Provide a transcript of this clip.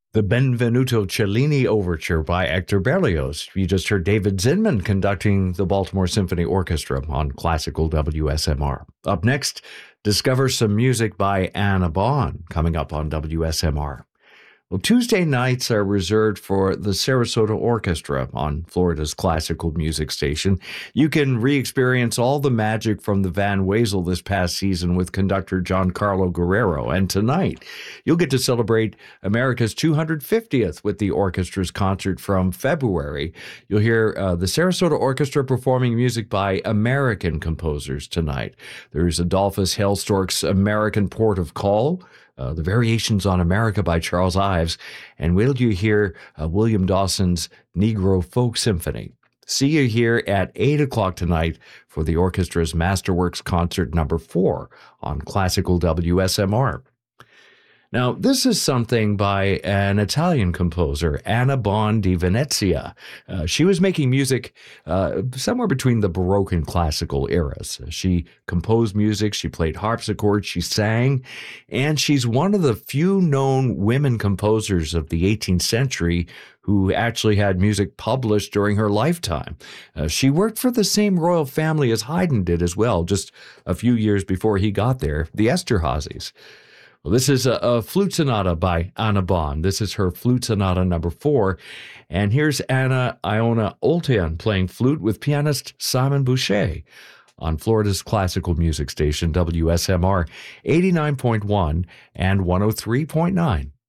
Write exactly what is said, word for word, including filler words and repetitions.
The Benvenuto Cellini Overture by Hector Berlioz. You just heard David Zinman conducting the Baltimore Symphony Orchestra on Classical W S M R. Up next, discover some music by Anna Bond coming up on W S M R. Well, Tuesday nights are reserved for the Sarasota Orchestra on Florida's classical music station. You can re-experience all the magic from the Van Wezel this past season with conductor Giancarlo Guerrero. And tonight, you'll get to celebrate America's two hundred fiftieth with the orchestra's concert from February. You'll hear uh, the Sarasota Orchestra performing music by American composers tonight. There's Adolphus Hailstork's American Port of Call, Uh, the Variations on America by Charles Ives, and will you hear uh, William Dawson's Negro Folk Symphony. See you here at eight o'clock tonight for the orchestra's Masterworks Concert number four on Classical W S M R. Now, this is something by an Italian composer, Anna Bond di Venezia. Uh, she was making music uh, somewhere between the Baroque and classical eras. She composed music, she played harpsichord, she sang, and she's one of the few known women composers of the eighteenth century who actually had music published during her lifetime. Uh, she worked for the same royal family as Haydn did as well, just a few years before he got there, the Esterházys. Well, this is a, a flute sonata by Anna Bond. This is her flute sonata number four. And here's Anna Iona Oltean playing flute with pianist Simon Boucher on Florida's classical music station, W S M R eighty-nine point one and one oh three point nine.